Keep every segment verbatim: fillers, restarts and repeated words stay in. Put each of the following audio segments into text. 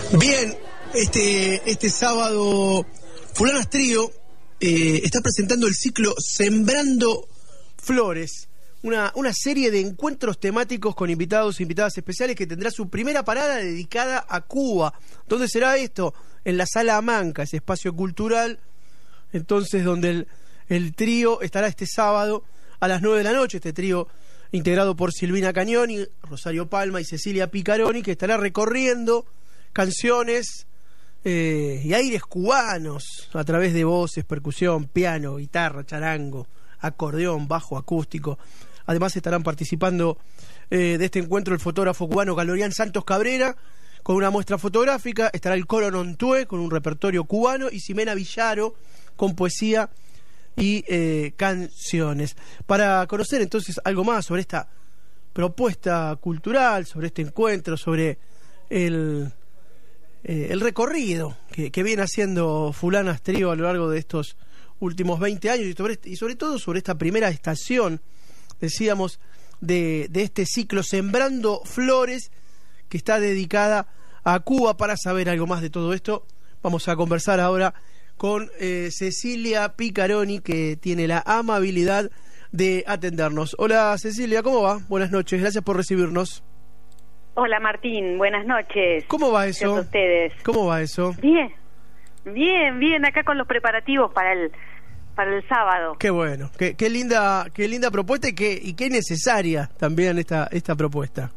Bien, este, este sábado Fulanas Trío eh, está presentando el ciclo Sembrando Flores, una, una serie de encuentros temáticos con invitados e invitadas especiales que tendrá su primera parada dedicada a Cuba. ¿Dónde será esto? En la Sala Amanca, ese espacio cultural, entonces donde el, el trío estará este sábado a las nueve de la noche, este trío integrado por Silvina Cañoni, Rosario Palma y Cecilia Picaroni, que estará recorriendo canciones eh, y aires cubanos a través de voces, percusión, piano, guitarra, charango, acordeón, bajo acústico. Además estarán participando eh, de este encuentro el fotógrafo cubano Galorián Santos Cabrera con una muestra fotográfica, estará el coro Nontué con un repertorio cubano y Ximena Villaro con poesía y eh, canciones. Para conocer entonces algo más sobre esta propuesta cultural, sobre este encuentro, sobre el Eh, el recorrido que, que viene haciendo Fulanas Trío a lo largo de estos últimos veinte años y sobre, y sobre todo sobre esta primera estación, decíamos, de, de este ciclo Sembrando Flores, que está dedicada a Cuba. Para saber algo más de todo esto, vamos a conversar ahora con eh, Cecilia Picaroni, que tiene la amabilidad de atendernos. Hola Cecilia, ¿cómo va? Buenas noches, gracias por recibirnos. Hola Martín, buenas noches. ¿Cómo va eso? Gracias a ustedes. ¿Cómo va eso? Bien, bien, bien, acá con los preparativos para el para el sábado. Qué bueno, qué, qué linda, qué linda propuesta y qué y qué necesaria también esta esta propuesta.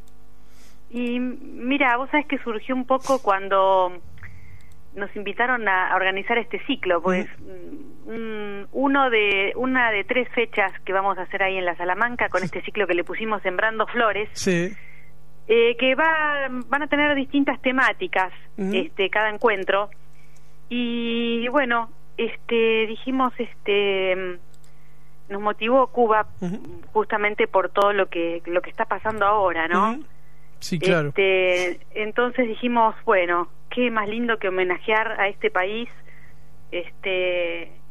Y mira, vos sabés que surgió un poco cuando nos invitaron a, a organizar este ciclo, pues uh-huh. um, uno de una de tres fechas que vamos a hacer ahí en la Salamanca con este ciclo que le pusimos Sembrando Flores. Sí. Eh, que va, van a tener distintas temáticas, uh-huh. este, cada encuentro, y bueno, este, dijimos, este, nos motivó Cuba, uh-huh. justamente por todo lo que lo que está pasando ahora, ¿no? Uh-huh. Sí, claro. Este, entonces dijimos, bueno, qué más lindo que homenajear a este país, este,